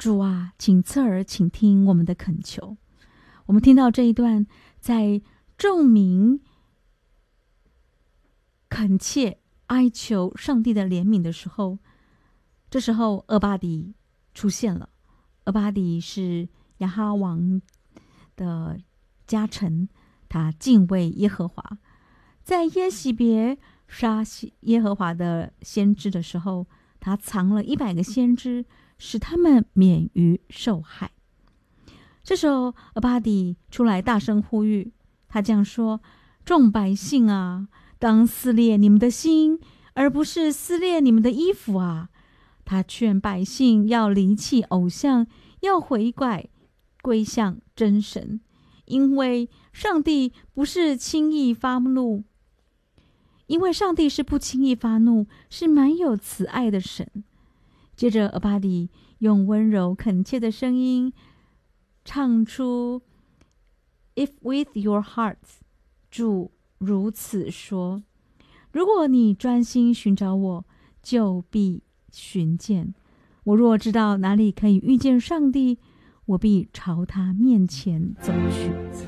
主啊，请侧耳倾听我们的恳求。我们听到这一段，在众民恳切哀求上帝的怜悯的时候，这时候俄巴底出现了。俄巴底是亚哈王的家臣，他敬畏耶和华。在耶洗别杀耶和华的先知的时候，他藏了100个先知，使他们免于受害。这时候俄巴底出来大声呼吁，他这样说：众百姓啊，当撕裂你们的心，而不是撕裂你们的衣服啊。他劝百姓要离弃偶像，要悔改归向真神，因为上帝不是轻易发怒，因为上帝是不轻易发怒，是满有慈爱的神。接着俄巴底用温柔恳切的声音唱出 If with your hearts， 主如此说，如果你专心寻找我，就必寻见我。若知道哪里可以遇见上帝，我必朝他面前走去。